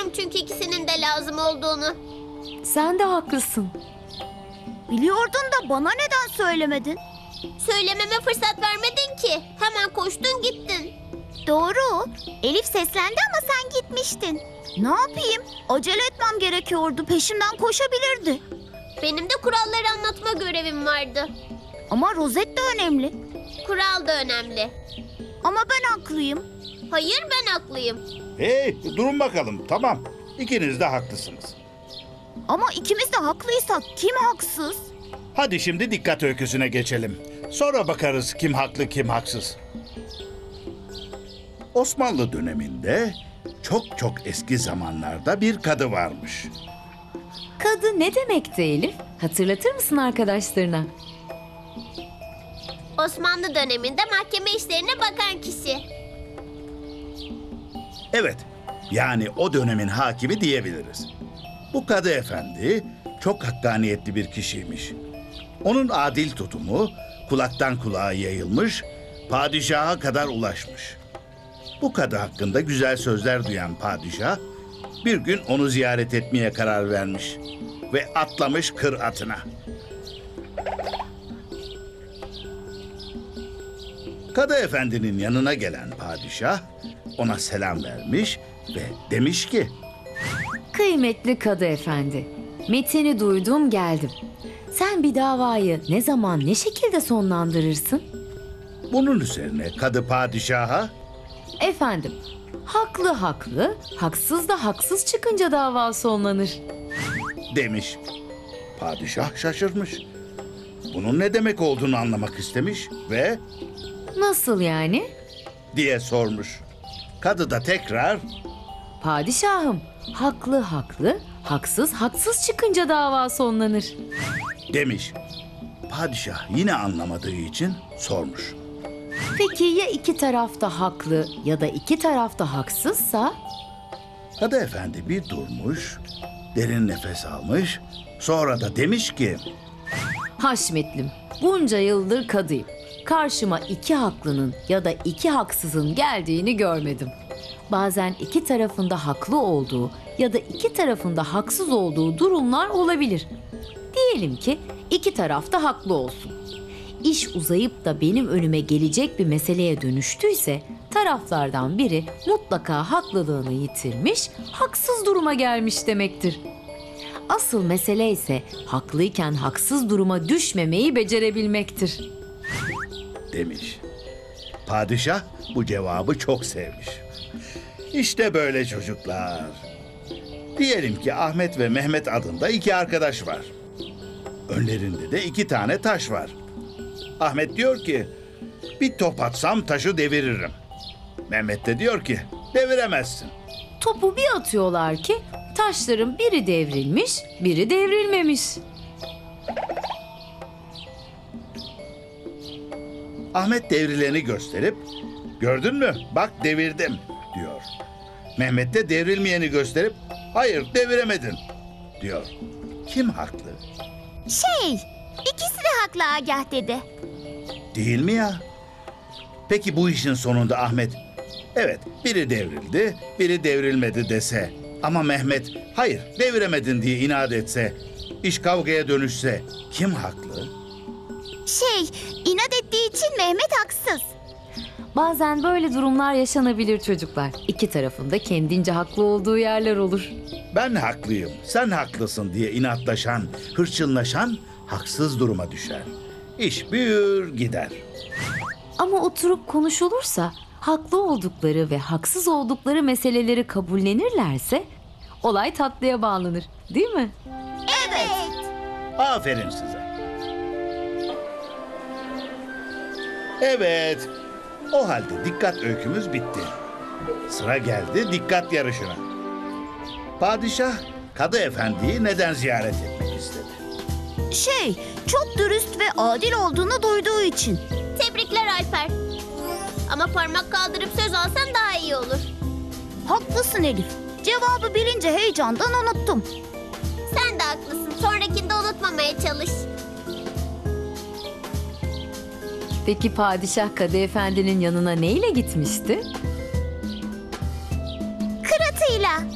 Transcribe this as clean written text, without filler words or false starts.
Biliyorum çünkü ikisinin de lazım olduğunu. Sen de haklısın. Biliyordun da bana neden söylemedin? Söylememe fırsat vermedin ki. Hemen koştun gittin. Doğru. Elif seslendi ama sen gitmiştin. Ne yapayım? Acele etmem gerekiyordu. Peşimden koşabilirdi. Benim de kuralları anlatma görevim vardı. Ama rozet de önemli. Kural da önemli. Ama ben haklıyım. Hayır, ben haklıyım. Hey, durun bakalım. Tamam. İkiniz de haklısınız. Ama ikimiz de haklıysak kim haksız? Hadi şimdi dikkat öyküsüne geçelim. Sonra bakarız kim haklı kim haksız. Osmanlı döneminde çok eski zamanlarda bir kadı varmış. Kadı ne demekti Elif? Hatırlatır mısın arkadaşlarına? Osmanlı döneminde mahkeme işlerine bakan kişi. Evet, yani o dönemin hakimi diyebiliriz. Bu kadı efendi çok hakkaniyetli bir kişiymiş. Onun adil tutumu kulaktan kulağa yayılmış, padişaha kadar ulaşmış. Bu kadı hakkında güzel sözler duyan padişah bir gün onu ziyaret etmeye karar vermiş ve atlamış kır atına. Kadı efendinin yanına gelen padişah ona selam vermiş ve demiş ki: Kıymetli Kadı Efendi, metini duydum geldim. Sen bir davayı ne zaman ne şekilde sonlandırırsın? Bunun üzerine kadı padişaha: Efendim, haklı haklı, haksız da haksız çıkınca dava sonlanır. demiş. Padişah şaşırmış. Bunun ne demek olduğunu anlamak istemiş ve Nasıl yani? diye sormuş. Kadı da tekrar Padişahım, haklı haklı, haksız haksız çıkınca dava sonlanır. demiş. Padişah yine anlamadığı için sormuş. Peki ya iki taraf da haklı ya da iki taraf da haksızsa? Kadı efendi bir durmuş, derin nefes almış, sonra da demiş ki: Haşmetlim, bunca yıldır kadıyım. Karşıma iki haklının ya da iki haksızın geldiğini görmedim. Bazen iki tarafında haklı olduğu ya da iki tarafında haksız olduğu durumlar olabilir. Diyelim ki iki taraf da haklı olsun. İş uzayıp da benim önüme gelecek bir meseleye dönüştüyse taraflardan biri mutlaka haklılığını yitirmiş, haksız duruma gelmiş demektir. Asıl mesele ise haklıyken haksız duruma düşmemeyi becerebilmektir. demiş. Padişah bu cevabı çok sevmiş. İşte böyle çocuklar. Diyelim ki Ahmet ve Mehmet adında iki arkadaş var. Önlerinde de iki tane taş var. Ahmet diyor ki, bir top atsam taşı deviririm. Mehmet de diyor ki, deviremezsin. Topu bir atıyorlar ki taşların biri devrilmiş, biri devrilmemiş. Ahmet devrileni gösterip, gördün mü bak devirdim diyor. Mehmet de devrilmeyeni gösterip, hayır deviremedin diyor. Kim haklı? İkisi de haklı Agah dede. Değil mi ya? Peki bu işin sonunda Ahmet, evet biri devrildi, biri devrilmedi dese ama Mehmet, hayır deviremedin diye inat etse, iş kavgaya dönüşse kim haklı? İnat ettiği için Mehmet haksız. Bazen böyle durumlar yaşanabilir çocuklar. İki tarafında kendince haklı olduğu yerler olur. Ben haklıyım, sen haklısın diye inatlaşan, hırçınlaşan haksız duruma düşer. İş büyür gider. Ama oturup konuşulursa haklı oldukları ve haksız oldukları meseleleri kabullenirlerse olay tatlıya bağlanır, değil mi? Evet. Aferin size. Evet, o halde dikkat öykümüz bitti. Sıra geldi dikkat yarışına. Padişah, Kadı Efendi'yi neden ziyaret etmek istedi? Çok dürüst ve adil olduğunu duyduğu için. Tebrikler Alper. Ama parmak kaldırıp söz alsan daha iyi olur. Haklısın Elif. Cevabı bilince heyecandan unuttum. Sen de haklısın. Sonrakinde unutmamaya çalış. Peki padişah Kadı Efendi'nin yanına neyle gitmişti?